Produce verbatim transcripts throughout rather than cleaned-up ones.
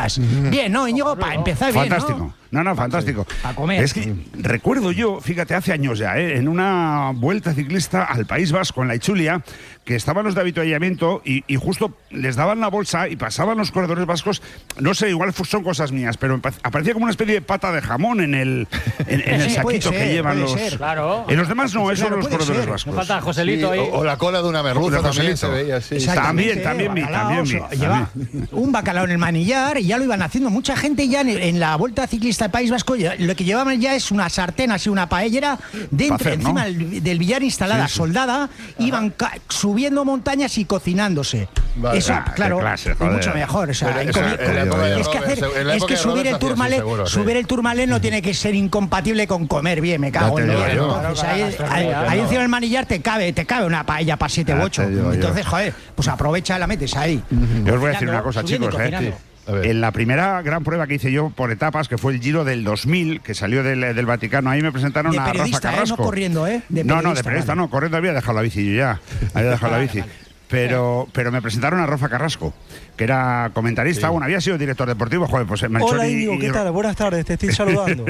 ciclistas. Mm. Bien, ¿no, Íñigo? Para empezar bien, fantástico. ¿no? No, no, fantástico. Sí, a comer. Es que recuerdo yo, fíjate, hace años ya, ¿eh? en una vuelta ciclista al País Vasco, en la Itzulia, que estaban los de avituallamiento y, y justo les daban la bolsa y pasaban los corredores vascos, no sé, igual son cosas mías, pero aparecía como una especie de pata de jamón en el, en, en el sí, saquito ser, que llevan los... Ser. Claro. En los demás no, esos claro, son los corredores ser. vascos. No falta Joselito sí, ahí. O, o la cola de una merluza también se veía así. También, también vi, también vi. Lleva un bacalao en el manillar y ya lo iban haciendo. Mucha gente ya en, en la Vuelta Ciclista del País Vasco, lo que llevaban ya es una sartén, así una paellera, dentro, hacer, ¿no? encima del, del billar instalada, sí, sí. soldada, iban ca- subiendo montañas y cocinándose. Vale. Eso, Ah, claro, clase, es mucho mejor. O sea, Pero comi- eso, en la época de es que, hacer, Robert, en la es época que de subir Robert el hacía así, Tourmalet, seguro, sí. subir el Tourmalet no tiene que ser incompatible con comer bien, me cago en Ya te Dios. digo yo. Entonces, ahí, ahí, ahí encima del manillar te cabe, te cabe una paella para siete u Ya ocho. te digo yo. Entonces, joder, pues aprovecha y la metes ahí. Yo os voy a decir Cocinando, una cosa, subiendo y chicos, ¿eh? cocinando. A ver. En la primera gran prueba que hice yo por etapas, que fue el Giro del dos mil, que salió del, del Vaticano, ahí me presentaron De a Rafa periodista, ¿eh? Carrasco. No corriendo, ¿eh? De no, no, de periodista, periodista vale. no, corriendo había dejado la bici yo ya. Había dejado la bici. Pero, pero me presentaron a Rafa Carrasco, que era comentarista, sí. bueno, había sido director deportivo, joder, pues Melchor. Hola, y, Íñigo, ¿qué y, tal? Buenas tardes, te estoy saludando.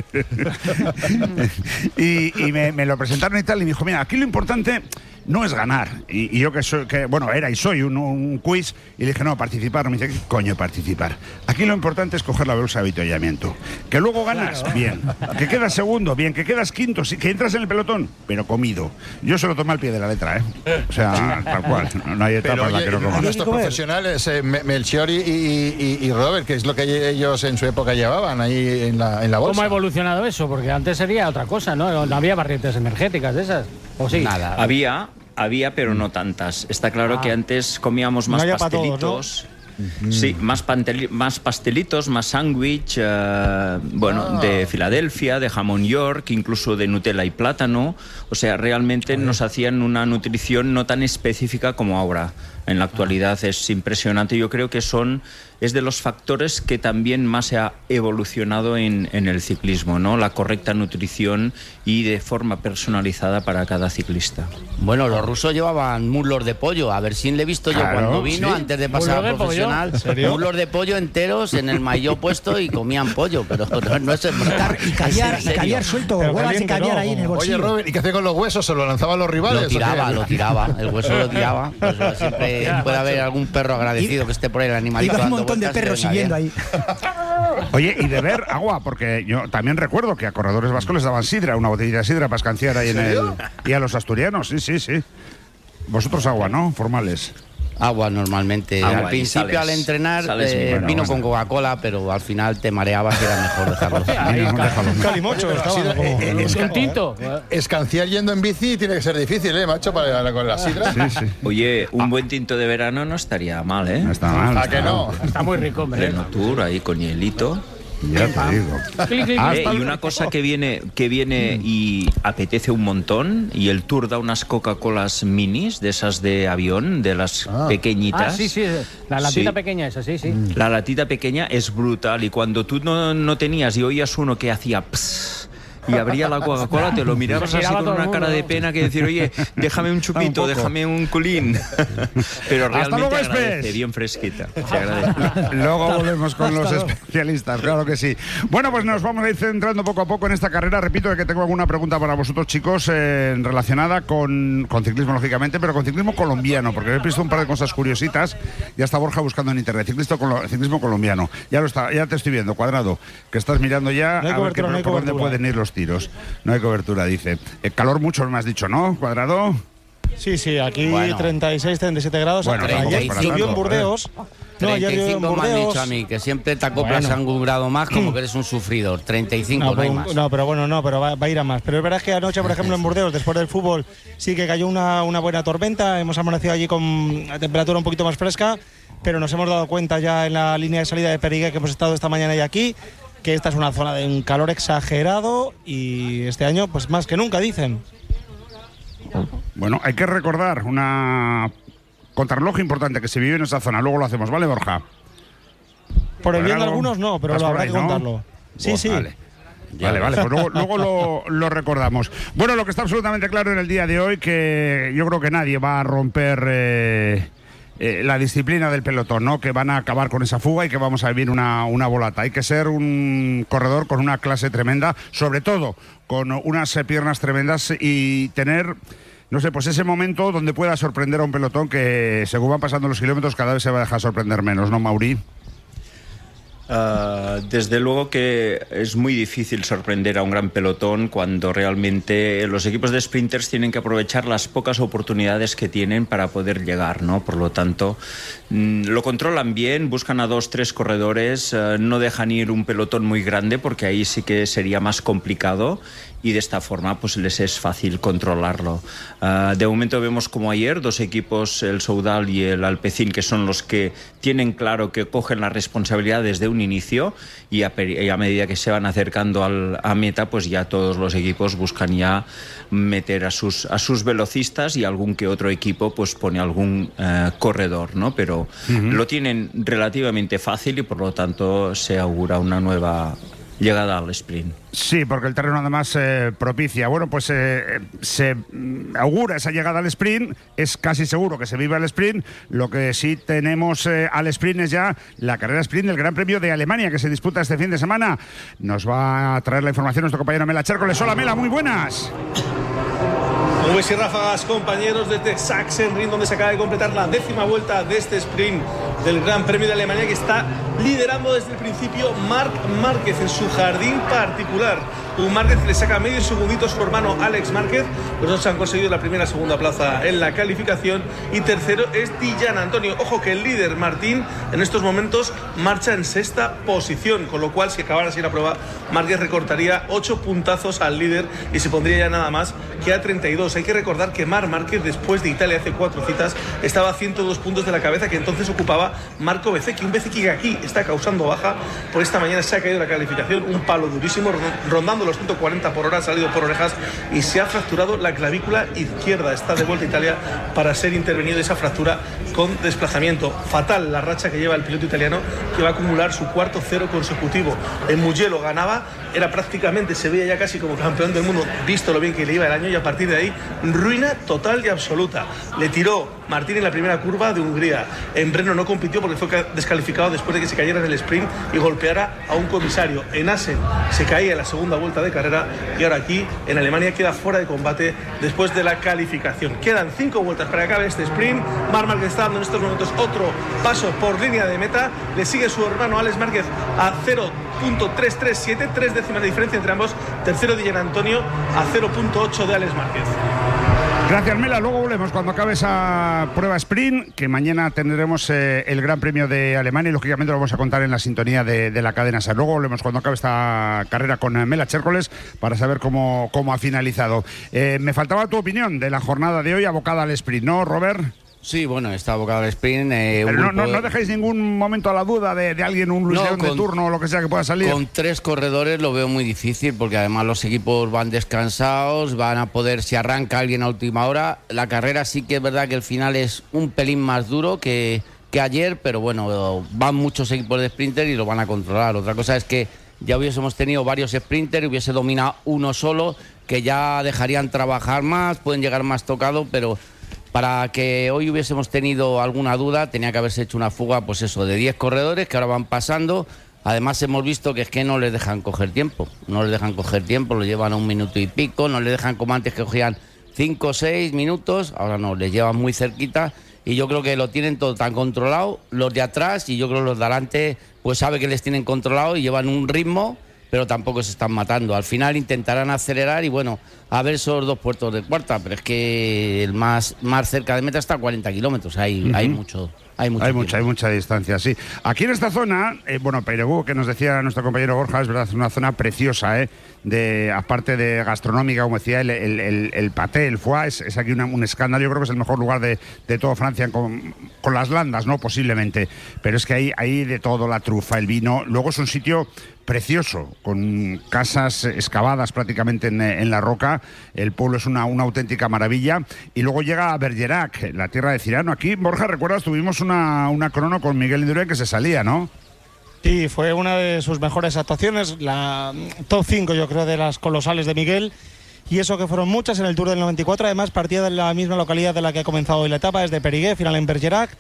y y me, me lo presentaron y tal, y me dijo, mira, aquí lo importante no es ganar. Y, y yo que soy, que bueno, era y soy un, un quiz, y le dije, no, participar. Me dice, ¿qué coño participar? Aquí lo importante es coger la bolsa de avituallamiento. Que luego ganas, claro. bien. Que quedas segundo, bien. Que quedas quinto, sí. Que entras en el pelotón, pero comido. Yo se lo tomé al pie de la letra, ¿eh? O sea, tal cual. No, no hay etapa Pero, en la oye, que no comas. nuestros profesionales, eh, Melchior y, y, y, y Robert, que es lo que ellos en su época llevaban ahí en la, en la bolsa. ¿Cómo ha evolucionado eso? Porque antes sería otra cosa, ¿no? No había barrientes energéticas de esas. ¿O sí? Nada. Había, había, pero no tantas. Está claro ah. que antes comíamos más no pastelitos. Todos, ¿no? Mm. Sí, más, panteli- más pastelitos, más sándwich, uh, bueno, ah. de Filadelfia, de jamón York, incluso de Nutella y plátano. O sea, realmente Ay. nos hacían una nutrición no tan específica como ahora. En la actualidad es impresionante. Yo creo que son es de los factores que también más se ha evolucionado en, en el ciclismo, ¿no? La correcta nutrición y de forma personalizada para cada ciclista. Bueno, los rusos llevaban muslos de pollo. A ver si le he visto yo claro, cuando vino, ¿sí? antes de pasar a profesional. Muslos de pollo enteros en el maillot puesto y comían pollo, pero no, no es el Y caviar, y caviar suelto, huevas de caviar no, ahí en el bolsillo. Oye, Robert, ¿y qué hacía con los huesos? ¿Se lo lanzaban los rivales? Lo tiraba, lo tiraba. El hueso lo tiraba. Pues siempre ya, puede macho. haber algún perro agradecido que esté por ahí, el animalito. Y un montón de perros siguiendo ahí. Oye, y de beber agua, porque yo también recuerdo que a corredores vascos les daban sidra, una botellita de sidra para escanciar ahí en el... Y a los asturianos, sí, sí, sí. Vosotros agua, ¿no? Formales. Agua normalmente. Agua, al principio sales, al entrenar sales eh, bueno, vino bueno. con Coca-Cola, pero al final te mareabas y era mejor dejarlo. Ahí, no, déjalo. Calimocho, estaba como... Eh, eh, Un tinto. Escanciar yendo en bici tiene que ser difícil, ¿eh, macho? Para, con la sidra. Sí, sí. Oye, un buen tinto de verano no estaría mal, ¿eh? No está mal. ¿A está que no? mal. Está muy rico, hombre. Pleno tour ahí con hielito. Ya te digo. Eh, y una cosa que viene que viene y apetece un montón, y el tour da unas Coca-Colas minis, de esas de avión, de las Ah. pequeñitas. Ah, sí, sí. La latita Sí. pequeña esa, sí, sí. La latita pequeña es brutal, y cuando tú no, no tenías y oías uno que hacía pss, y abría la Coca-Cola, te lo mirabas Se así miraba con todo el una cara mundo. de pena, que decir, oye, déjame un chupito, Un poco. déjame un culín. Pero realmente luego, agradece, Espes. bien fresquita. Se agradece. Luego volvemos con los especialistas, claro que sí. Bueno, pues nos vamos a ir centrando poco a poco en esta carrera. Repito que tengo alguna pregunta para vosotros, chicos, eh, relacionada con, con ciclismo, lógicamente, pero con ciclismo colombiano, porque he visto un par de cosas curiositas. Ya está Borja buscando en internet, ciclismo, colo- ciclismo colombiano. Ya lo está, ya te estoy viendo, Cuadrado, que estás mirando ya No hay a ver qué, cobertura, no hay por dónde cobertura. pueden ir los tiros. No hay cobertura, dice. El calor mucho, me has dicho, ¿no, Cuadrado? Sí, sí, aquí Bueno. treinta y seis, treinta y siete grados. Bueno, ayer tampoco para llovió en tanto, Burdeos. No, ayer llovió en treinta y cinco me han Burdeos. dicho a mí, que siempre te acoplas Bueno. a un grado más, como que eres un sufridor. treinta y cinco, no, No, hay pero, más. no, pero bueno, no, pero va, va a ir a más. Pero es verdad que anoche, por ejemplo, en Burdeos, después del fútbol, sí que cayó una, una buena tormenta. Hemos amanecido allí con la temperatura un poquito más fresca, pero nos hemos dado cuenta ya en la línea de salida de Perigué, que hemos estado esta mañana y aquí, que esta es una zona de un calor exagerado y este año, pues más que nunca, dicen. Bueno, hay que recordar una contrarreloj importante que se vive en esa zona. Luego lo hacemos, ¿vale, Borja? Por el bien de Cuadrado. algunos no, pero ¿Estás lo por habrá ahí, que no? contarlo. Sí, Pues sí. Vale. Vale, vale, pues luego, luego lo, lo recordamos. Bueno, lo que está absolutamente claro en el día de hoy, que yo creo que nadie va a romper eh, eh, la disciplina del pelotón, ¿no? Que van a acabar con esa fuga y que vamos a vivir una, una volata. Hay que ser un corredor con una clase tremenda, sobre todo con unas eh, piernas tremendas y tener, no sé, pues ese momento donde pueda sorprender a un pelotón que según van pasando los kilómetros cada vez se va a dejar sorprender menos, ¿no, Mauri? Uh, desde luego que es muy difícil sorprender a un gran pelotón cuando realmente los equipos de sprinters tienen que aprovechar las pocas oportunidades que tienen para poder llegar, ¿no? Por lo tanto, mm, lo controlan bien, buscan a dos, tres corredores, uh, no dejan ir un pelotón muy grande porque ahí sí que sería más complicado y de esta forma pues les es fácil controlarlo. Uh, de momento vemos como ayer dos equipos, el Soudal y el Alpecin, que son los que tienen claro que cogen la responsabilidad desde un inicio y a, y a medida que se van acercando al, a meta, pues ya todos los equipos buscan ya meter a sus, a sus velocistas y algún que otro equipo pues pone algún uh, corredor, ¿no? Pero uh-huh. lo tienen relativamente fácil y por lo tanto se augura una nueva llegada al sprint. Sí, porque el terreno además eh, propicia. Bueno, pues eh, se augura esa llegada al sprint, es casi seguro que se vive el sprint. Lo que sí tenemos eh, al sprint es ya la carrera sprint del Gran Premio de Alemania, que se disputa este fin de semana. Nos va a traer la información nuestro compañero Mela Chércoles. Hola Mela, muy buenas. Nubes y ráfagas, compañeros, desde Sachsenring, donde se acaba de completar la décima vuelta de este sprint del Gran Premio de Alemania, que está liderando desde el principio Marc Márquez en su jardín particular. Un Márquez le saca medio segundito a su hermano Alex Márquez. Los dos han conseguido la primera segunda plaza en la calificación y tercero es Dillan Antonio. Ojo que el líder Martín en estos momentos marcha en sexta posición, con lo cual si acabara así la prueba, Márquez recortaría ocho puntazos al líder y se pondría ya nada más que a treinta y dos. Hay que recordar que Marc Márquez después de Italia hace cuatro citas estaba a ciento dos puntos de la cabeza que entonces ocupaba Marco Bezzecchi, un Bezzecchi que aquí está causando baja. Por esta mañana se ha caído la calificación, un palo durísimo rondando los ciento cuarenta por hora, ha salido por orejas y se ha fracturado la clavícula izquierda. Está de vuelta a Italia para ser intervenido esa fractura con desplazamiento. Fatal la racha que lleva el piloto italiano, que va a acumular su cuarto cero consecutivo. En Mugello ganaba, era prácticamente, se veía ya casi como campeón del mundo, visto lo bien que le iba el año, y a partir de ahí ruina total y absoluta. Le tiró Martín en la primera curva de Hungría. En Brno no compitió porque fue descalificado después de que se cayera en el sprint y golpeara a un comisario. En Assen se caía en la segunda vuelta de carrera y ahora aquí en Alemania queda fuera de combate después de la calificación. Quedan cinco vueltas para que acabe este sprint. Marc Márquez está dando en estos momentos otro paso por línea de meta. Le sigue su hermano Alex Márquez a cero punto trescientos treinta y siete, tres décimas de diferencia entre ambos. Tercero Dillan Antonio a cero punto ocho de Alex Márquez. Gracias, Mela. Luego volvemos cuando acabe esa prueba sprint, que mañana tendremos eh, el Gran Premio de Alemania y lógicamente lo vamos a contar en la sintonía de, de la cadena SER. Luego volvemos cuando acabe esta carrera con eh, Mela Chércoles para saber cómo, cómo ha finalizado. Eh, me faltaba tu opinión de la jornada de hoy abocada al sprint, ¿no, Robert? Sí, bueno, está abocado al sprint. Eh, Pero no, no, no dejéis ningún momento a la duda de, de alguien, un Luis no, León de turno o lo que sea que pueda salir. Con tres corredores lo veo muy difícil porque además los equipos van descansados, van a poder, si arranca alguien a última hora. La carrera sí que es verdad que el final es un pelín más duro que, que ayer, pero bueno, van muchos equipos de sprinter y lo van a controlar. Otra cosa es que ya hubiésemos tenido varios sprinters y hubiese dominado uno solo, que ya dejarían trabajar más, pueden llegar más tocados, pero para que hoy hubiésemos tenido alguna duda, tenía que haberse hecho una fuga, pues eso, de diez corredores que ahora van pasando. Además hemos visto que es que no les dejan coger tiempo, no les dejan coger tiempo, lo llevan a un minuto y pico, no les dejan como antes que cogían cinco o seis minutos, ahora no, les llevan muy cerquita y yo creo que lo tienen todo tan controlado, los de atrás, y yo creo que los de adelante pues sabe que les tienen controlado y llevan un ritmo, pero tampoco se están matando. Al final intentarán acelerar y bueno, a ver esos dos puertos de cuarta, pero es que el más, más cerca de meta está a cuarenta kilómetros, hay, uh-huh. hay mucho. Hay, mucho hay mucha, hay mucha distancia, sí. Aquí en esta zona, eh, bueno, Peiregú, que nos decía nuestro compañero Borja, es verdad, es una zona preciosa, ¿eh? De, aparte de gastronómica, como decía, el, el, el, el paté, el foie, es, es aquí una, un escándalo. Yo creo que es el mejor lugar de, de toda Francia, con, con las landas, ¿no? Posiblemente. Pero es que hay, hay de todo, la trufa, el vino. Luego es un sitio precioso, con casas excavadas prácticamente en, en la roca. El pueblo es una, una auténtica maravilla. Y luego llega a Bergerac, la tierra de Cirano. Aquí, Borja, ¿recuerdas? Tuvimos una, una crono con Miguel Indurain que se salía, ¿no? Sí, fue una de sus mejores actuaciones, la top cinco yo creo de las colosales de Miguel, y eso que fueron muchas en el Tour del noventa y cuatro. Además partía de la misma localidad de la que ha comenzado hoy la etapa, es de Périgueux, final en Bergerac.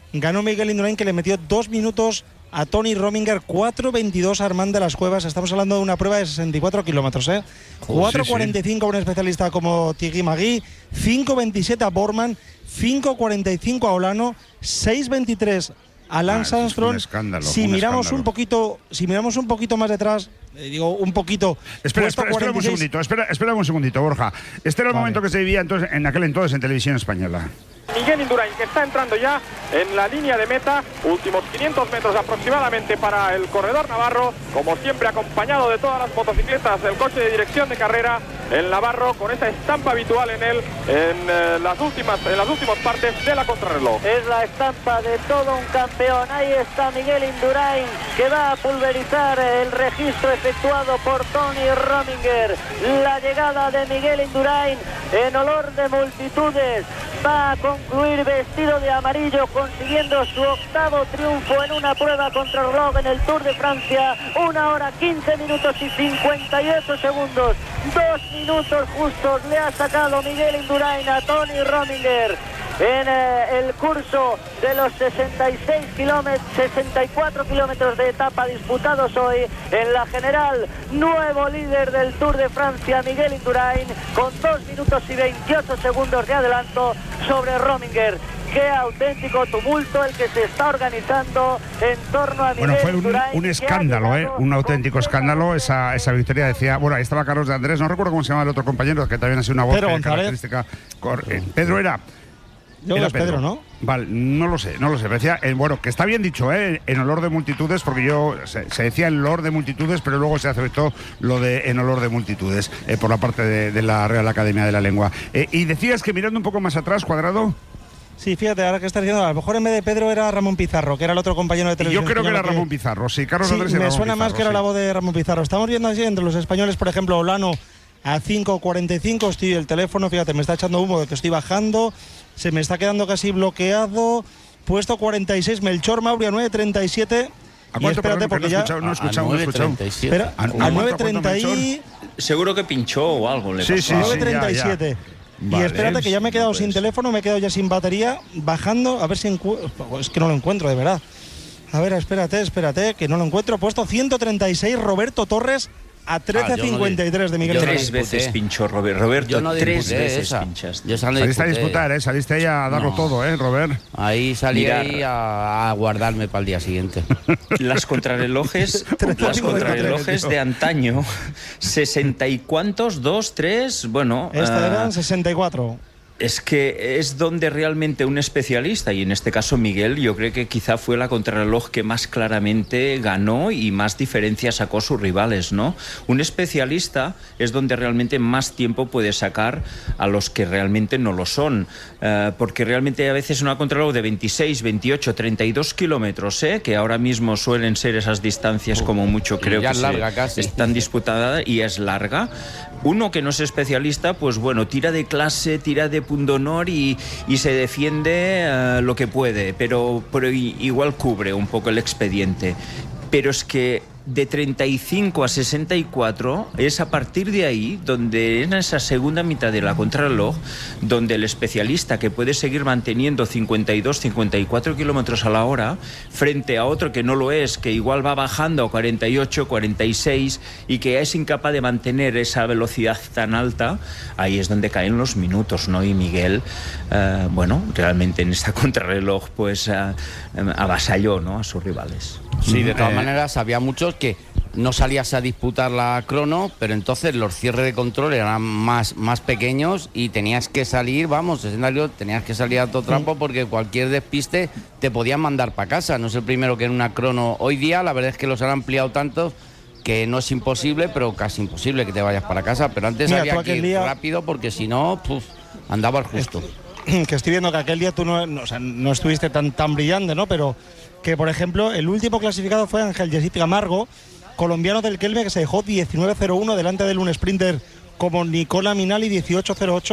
ganó Miguel Indurain, que le metió dos minutos a Tony Rominger, cuatro veintidós a Armand de las Cuevas. Estamos hablando de una prueba de sesenta y cuatro kilómetros, ¿eh? cuatro cuarenta y cinco a un especialista como Thierry Magui, cinco veintisiete a Borman, cinco cuarenta y cinco a Olano, seis veintitrés a Lance ah, Armstrong. Es un escándalo, si un miramos escándalo. un poquito, si miramos un poquito más detrás, eh, digo un poquito. Espera, espera, espera un segundito, espera, espera un segundito, Borja. Este era el Vale. momento que se vivía entonces, en aquel entonces en televisión española. Miguel Indurain, que está entrando ya en la línea de meta, últimos quinientos metros aproximadamente para el corredor navarro, como siempre acompañado de todas las motocicletas, el coche de dirección de carrera, el navarro con esa estampa habitual en él en, eh, las últimas, en las últimas partes de la contrarreloj. Es la estampa de todo un campeón. Ahí está Miguel Indurain, que va a pulverizar el registro efectuado por Tony Rominger. La llegada de Miguel Indurain en olor de multitudes va a concluir vestido de amarillo, consiguiendo su octavo triunfo en una prueba contrarreloj en el Tour de Francia. Una hora, quince minutos y cincuenta y ocho segundos. Dos minutos justos le ha sacado Miguel Indurain a Tony Rominger en eh, el curso de los sesenta y seis kilómetros, sesenta y cuatro kilómetros de etapa disputados hoy en la general. Nuevo líder del Tour de Francia, Miguel Indurain, con dos minutos y veintiocho segundos de adelanto sobre Rominger. Qué auténtico tumulto el que se está organizando en torno a Miguel Bueno, fue un, Indurain, un escándalo, ¿eh? Un auténtico escándalo esa, esa victoria. Decía, bueno, ahí estaba Carlos de Andrés, no recuerdo cómo se llama el otro compañero, que también ha sido una voz Pedro eh, González. característica. Cor- eh, Pedro era... Yo Era es Pedro, ¿no? Vale, no lo sé, no lo sé. Pero decía, eh, bueno, que está bien dicho, ¿eh? En olor de multitudes, porque yo se, se decía en olor de multitudes, pero luego se aceptó lo de en olor de multitudes eh, por la parte de, de la Real Academia de la Lengua. Eh, y decías que mirando un poco más atrás, Cuadrado. Sí, fíjate, ahora que estás diciendo, a lo mejor en vez de Pedro era Ramón Pizarro, que era el otro compañero de Y televisión. yo creo que era española Ramón Pizarro, sí, Carlos Sí, Andrés y me Ramón suena Pizarro, más que era sí. la voz de Ramón Pizarro. Estamos viendo así entre los españoles, por ejemplo, Olano a cinco cuarenta y cinco, estoy el teléfono, fíjate, me está echando humo de que estoy bajando, se me está quedando casi bloqueado. Puesto cuarenta y seis, Melchor Mauri a nueve treinta y siete. ¿A Y cuánto? espérate, Perdón, que porque no he ya. escuchado, no he A escuchado, no he nueve escuchado. treinta y siete. Espera, ¿A- a a cuánto, nueve a cuánto, treinta y. Melchor? Seguro que pinchó o algo le Sí, pasó. sí, nueve sí. treinta y ya, siete. Y Vale. espérate que ya me he quedado No sin puede ser. teléfono, me he quedado ya sin batería, bajando, a ver si encuentro. Es que no lo encuentro, de verdad. A ver, espérate, espérate, que no lo encuentro. Puesto ciento treinta y seis, Roberto Torres a trece cincuenta y tres de Miguel yo no Indurain. Tres disputé. veces pinchó Robert. Roberto, Yo no tres disputé veces esa. pinchaste. Yo esa no Saliste a disputé. disputar, ¿eh? Saliste ahí a darlo No. todo, ¿eh, Robert? Ahí salí Mirar. ahí a, a guardarme para el día siguiente. Las contrarrelojes, trece las cincuenta y tres, contrarrelojes tío. de antaño, sesenta y cuántos, dos, tres, bueno. Esta ah, eran sesenta y cuatro. Es que es donde realmente un especialista, y en este caso Miguel, yo creo que quizá fue la contrarreloj que más claramente ganó y más diferencia sacó a sus rivales, ¿no? Un especialista es donde realmente más tiempo puede sacar a los que realmente no lo son, eh, porque realmente a veces una contrarreloj de veintiséis, veintiocho, treinta y dos kilómetros, ¿eh? Que ahora mismo suelen ser esas distancias como mucho, y creo ya que es se- larga casi. están disputadas y es larga. Uno que no es especialista, pues bueno, tira de clase, tira de pundonor y, y se defiende eh, lo que puede, pero, pero i- igual cubre un poco el expediente. Pero es que de treinta y cinco a sesenta y cuatro es a partir de ahí donde en esa segunda mitad de la contrarreloj donde el especialista que puede seguir manteniendo cincuenta y dos, cincuenta y cuatro kilómetros a la hora frente a otro que no lo es, que igual va bajando a cuarenta y ocho, cuarenta y seis y que es incapaz de mantener esa velocidad tan alta, ahí es donde caen los minutos, ¿no? Y Miguel, eh, bueno, realmente en esta contrarreloj pues eh, avasalló, ¿no?, a sus rivales. Sí, de todas Eh, maneras había muchos que no salías a disputar la crono, pero entonces los cierres de control eran más, más pequeños y tenías que salir, vamos, escenario, tenías que salir a todo trapo porque cualquier despiste te podían mandar para casa. No es el primero que en una crono hoy día, la verdad es que los han ampliado tanto que no es imposible, pero casi imposible que te vayas para casa. Pero antes Mira, había tú que aquel ir día- rápido porque si no, puf, andabas justo. Que estoy viendo que aquel día tú no, no, o sea, no estuviste tan, tan brillante, ¿no? Pero que, por ejemplo, el último clasificado fue Ángel Jessit Camargo, colombiano del Kelme, que se dejó diecinueve cero uno delante de un sprinter como Nicola Minali, dieciocho cero ocho.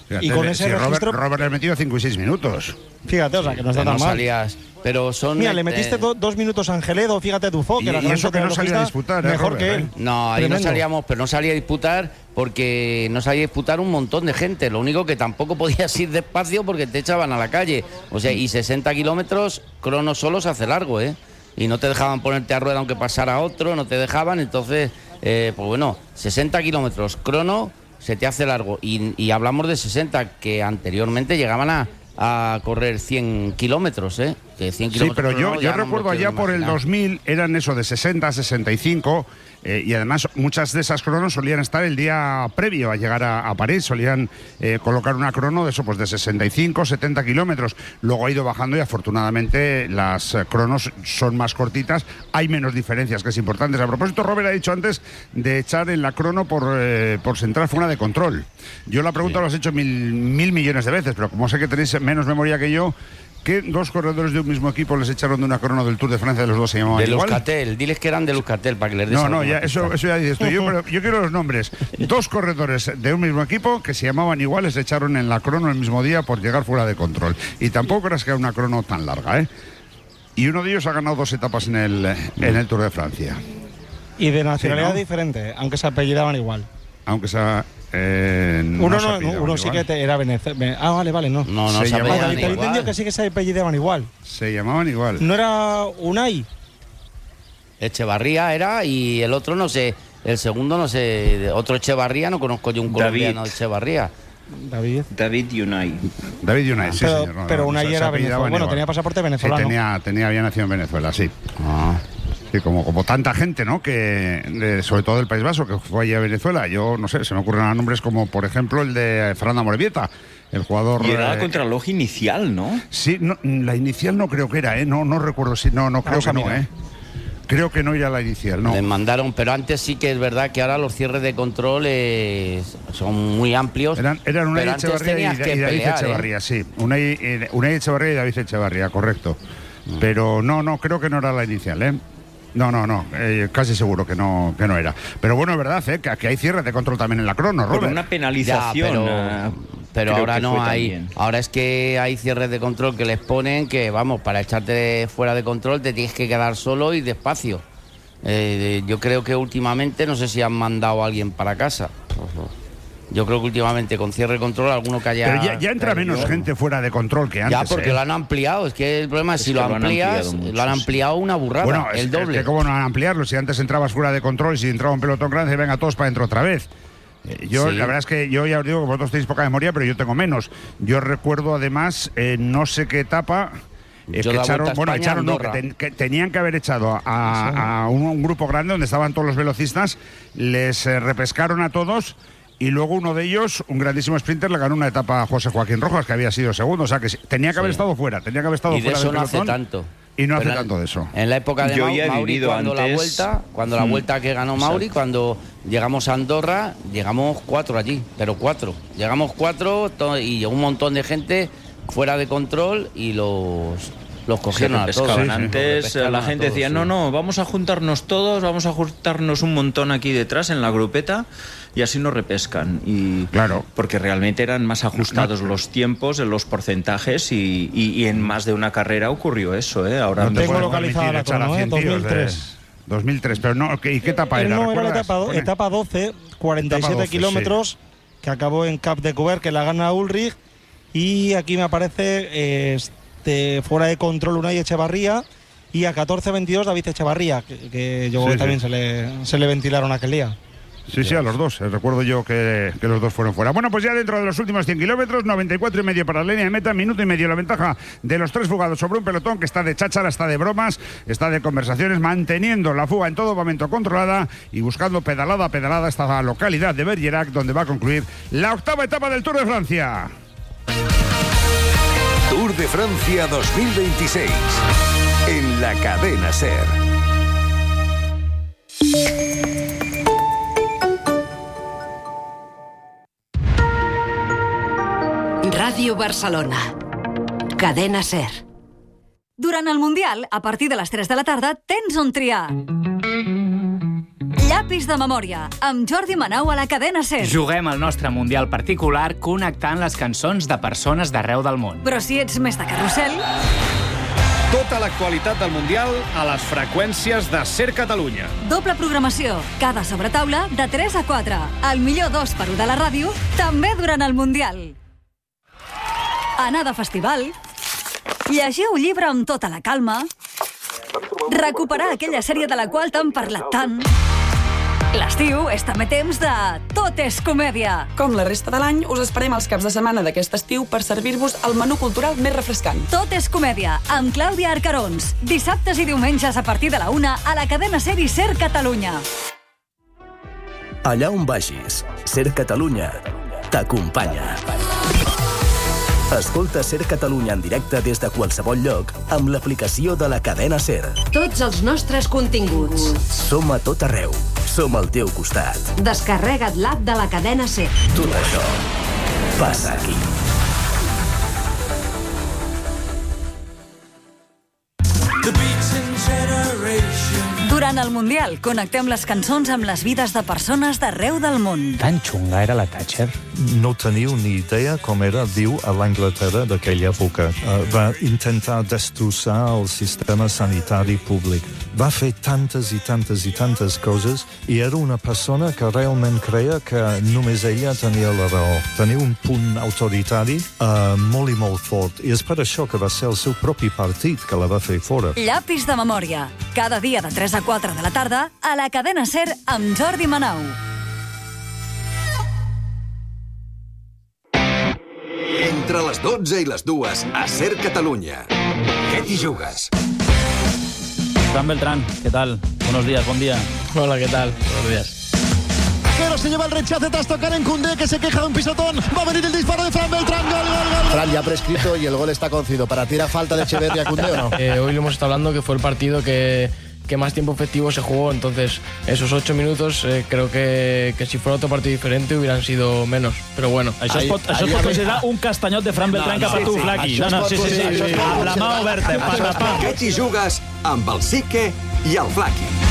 Fíjate, y con ese si registro... Robert, Robert le ha metido cinco y seis minutos. Fíjate, o sea, que no está Que tan no mal. salías, pero son... Mira, le metiste eh, do- dos minutos a Angeledo, fíjate Dufo, que Y- la y gran eso que no salió a soterologista, disputar, ¿eh, mejor Robert, que él. eh? No, ahí Tremendo. no salíamos, pero no salía a disputar porque no salía a disputar un montón de gente. Lo único que tampoco podías ir despacio porque te echaban a la calle. O sea, y sesenta kilómetros, crono solo se hace largo, ¿eh? Y no te dejaban ponerte a rueda aunque pasara otro, no te dejaban. Entonces, eh, pues bueno, sesenta kilómetros, crono, se te hace largo. Y, y hablamos de sesenta, que anteriormente llegaban a, a correr cien kilómetros, ¿eh? Que cien Sí, kilómetros pero yo, crono yo ya no me lo recuerdo quiero allá por el imaginar. dos mil eran eso de sesenta, sesenta y cinco eh, y además muchas de esas cronos solían estar el día previo a llegar a, a París, solían eh, colocar una crono de eso pues de sesenta y cinco, setenta kilómetros. Luego ha ido bajando y afortunadamente las eh, cronos son más cortitas, hay menos diferencias, que es importante. A propósito, Robert ha dicho antes de echar en la crono por, eh, por entrar fuera de control. Yo la pregunta Sí. lo has hecho mil, mil millones de veces, pero como sé que tenéis menos memoria que yo, ¿qué dos corredores de un mismo equipo les echaron de una crono del Tour de Francia de los dos se llamaban De igual? Euskaltel, diles que eran de Euskaltel para que les des No, no, alguna ya, eso, pista. eso ya dices tú. Yo, pero yo quiero los nombres. Dos corredores de un mismo equipo que se llamaban igual, les echaron en la crono el mismo día por llegar fuera de control. Y tampoco creas que era una crono tan larga, ¿eh? Y uno de ellos ha ganado dos etapas en el, en el Tour de Francia. Y de nacionalidad Sí, ¿no? diferente, aunque se apellidaban igual. Aunque sea... Eh, Uno, se no, apellidaban uno sí igual. que te- era venezolano. Ah, vale, vale, no. No, no Se se, llamaban apellidaban Te he igual. entendido que sí que se apellidaban igual. Se llamaban igual. ¿No era Unai? Echevarría era y el otro no sé, el segundo no sé, otro Echevarría, no conozco yo un David. colombiano de Echevarría. David. David Unai. David Unai, sí, pero señor. No, pero no, Unai se- se era apellidaban venezolano. Bueno, igual. tenía pasaporte Sí, venezolano. tenía, tenía, había nacido en Venezuela, sí. Sí, como, como tanta gente, ¿no? Que, de- sobre todo del País Vasco, que fue allí a Venezuela. Yo, no sé, se me ocurren nombres como, por ejemplo, el de Fernando Morevieta, el jugador... Y era la eh, contrarreloj inicial, ¿no? Sí, no, la inicial no creo que era, ¿eh? No, no recuerdo si... No, no creo Vamos a que no, mirar. ¿eh? Creo que no era la inicial, no. Les mandaron, pero antes sí que es verdad que ahora los cierres de control eh, son muy amplios. Eran, eran Unai pero antes Echevarría y, tenías que y David pelear, ¿eh? Echevarría, sí. Unai, eh, Unai Echevarría y David Echevarría, correcto. Pero no, no, creo que no era la inicial, ¿eh? No, no, no, eh, casi seguro que no, que no era. Pero bueno, es verdad, ¿eh? Que aquí hay cierres de control también en la crono, Por Robert. una Ya, penalización. pero, ah, pero creo ahora que no fue hay. también. Ahora es que hay cierres de control que les ponen que, vamos, para echarte fuera de control te tienes que quedar solo y despacio. Eh, yo creo que últimamente, no sé si han mandado a alguien para casa. Yo creo que últimamente con cierre de control, alguno que haya... Pero ya, ya entra menos caído. gente fuera de control que antes. Ya, porque ¿eh? lo han ampliado. Es que el problema es Es si que lo lo han amplías, ampliado mucho, lo han sí. ampliado una burrada, Bueno, es, el es doble. que cómo no van a ampliarlo. Si antes entrabas fuera de control y si entraba un pelotón grande, venga todos para adentro otra vez. Eh, Yo, Sí. la verdad es que yo ya os digo que vosotros tenéis poca memoria, pero yo tengo menos. Yo recuerdo además, eh, no sé qué etapa. eh, Yo que la echaron, Vuelta a bueno, España, echaron, no, que, Andorra. ten- que tenían que haber echado a, a un, un grupo grande donde estaban todos los velocistas, les eh, repescaron a todos y luego uno de ellos, un grandísimo sprinter, le ganó una etapa a José Joaquín Rojas, que había sido segundo. O sea que sí, tenía que haber Sí. estado fuera, tenía que haber estado Y de fuera eso del no hace pelotón. tanto. Y no hace Pero en- tanto de eso. En la época de Yo Mau- ya he Mauri, vivido cuando la antes- vuelta, cuando la Mm. vuelta que ganó Mauri, Exacto. cuando llegamos a Andorra, llegamos cuatro allí, pero cuatro. Llegamos cuatro to- y llegó un montón de gente fuera de control y los los Se cogieron a todos. repescaban. Sí, sí. Antes Los repescaron la a gente todos, decía, sí. no, no, vamos a juntarnos todos, vamos a juntarnos un montón aquí detrás en la grupeta y así nos repescan. Y Claro. Porque realmente eran más ajustados los tiempos, los porcentajes y, y- y en más de una carrera ocurrió eso, ¿eh? Ahora No te Tengo puedes localizada permitir la echar a crono, ¿eh? cien tíos de- dos mil tres. dos mil tres, pero no, ¿qué- ¿y qué etapa Eh, era? No, era la ¿Recuerdas? etapa, do- Pone. etapa doce, cuarenta y siete Etapa doce, kilómetros, que acabó en Cap de Couvert, que la gana Ulrich. Y aquí me aparece eh, este, fuera de control Unai Echevarría. Y a catorce veintidós David Echevarría, que, que yo creo Sí, que sí. también se le, se le ventilaron aquel día. Sí, sí, a los dos. Eh, Recuerdo yo que, que los dos fueron fuera. Bueno, pues ya dentro de los últimos cien kilómetros, noventa y cuatro y medio para la línea de meta, minuto y medio la ventaja de los tres fugados sobre un pelotón que está de cháchara, está de bromas, está de conversaciones, manteniendo la fuga en todo momento controlada y buscando pedalada a pedalada esta localidad de Bergerac, donde va a concluir la octava etapa del Tour de Francia. Tour de Francia dos mil veintiséis en la cadena SER. Ràdio Barcelona. Cadena SER. Durant el Mundial, a partir de les tres de la tarda, tens on triar. Llap Llapis de memòria, amb Jordi Manau a la cadena SER. Juguem el nostre Mundial particular connectant les cançons de persones d'arreu del món. Però si ets més de carrusel... Tota l'actualitat del Mundial a les freqüències de SER Catalunya. Doble programació, cada sobretaula de tres a quatre. El millor dos per u de la ràdio, també durant el Mundial. Anar de festival, llegir un llibre amb tota la calma, recuperar aquella sèrie de la qual t'han parlat tant. L'estiu és també temps de Tot és comèdia. Com la resta de l'any, us esperem els caps de setmana d'aquest estiu per servir-vos el menú cultural més refrescant. Tot és comèdia, amb Clàudia Arcarons. Dissabtes i diumenges a partir de la una a la cadena SER i SER Catalunya. Allà on vagis, SER Catalunya t'acompanya. Escolta SER Catalunya en directe des de qualsevol lloc amb l'aplicació de la cadena SER. Tots els nostres continguts. Som a tot arreu. Som al teu costat. Descarrega't l'app de la cadena SER. Tot això passa aquí. Durant el Mundial, connectem les cançons amb les vides de persones d'arreu del món. Tan xunga era la Thatcher. No teniu ni idea com era viu a l'Anglaterra d'aquella època. Uh, va intentar destrossar el sistema sanitari públic. Va fer tantes i tantes i tantes coses i era una persona que realment creia que només ella tenia la raó. Tenia un punt autoritari uh, molt i molt fort. I és per això que va ser el seu propi partit que la va fer fora. Llapis de memòria. Cada dia de tres a quatre de la tarda a la cadena SER amb Jordi Manau. Entre les dotze i les dues a SER Catalunya. Què t'hi jugues? Fran Beltrán, ¿qué tal? Buenos días, buen día. Hola, ¿qué tal? Buenos días. Pero se lleva el rechace tras tocar en Koundé, que se queja de un pisotón. Va a venir el disparo de Fran Beltrán. Gol, gol, gol. Fran ya ha prescrito y el gol está concedido. ¿Para ti era falta de Echeverri a Koundé o no? Eh, hoy lo hemos estado hablando que fue el partido que, que más tiempo efectivo se jugó. Entonces, esos ocho minutos eh, creo que, que si fuera otro partido diferente hubieran sido menos. Pero bueno. Això es pot, això es pot considerar un castanyot de Fran Beltrán no, no, cap a tu, sí, Flaqui. No, no, sí, sí, sí, sí, sí. Amb la mà oberta. Què t'hi jugues amb el Sique i el Flaqui?